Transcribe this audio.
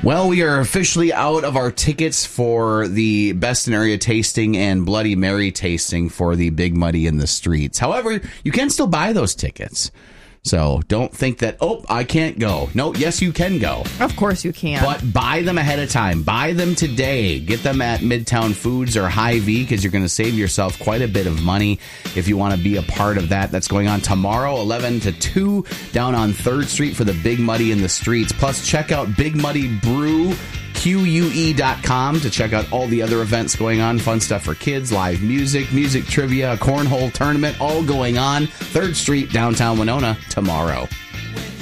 Well, we are officially out of our tickets for the Best in Area tasting and Bloody Mary tasting for the Big Muddy in the Streets. However, you can still buy those tickets. So don't think that, I can't go. No, yes, you can go. Of course you can. But buy them ahead of time. Buy them today. Get them at Midtown Foods or Hy-Vee because you're going to save yourself quite a bit of money if you want to be a part of that. That's going on tomorrow, 11 to 2, down on 3rd Street for the Big Muddy in the Streets. Plus, check out Big Muddy Brew, QUE.com to check out all the other events going on. Fun stuff for kids, live music, music trivia, a cornhole tournament, all going on 3rd Street, downtown Winona tomorrow.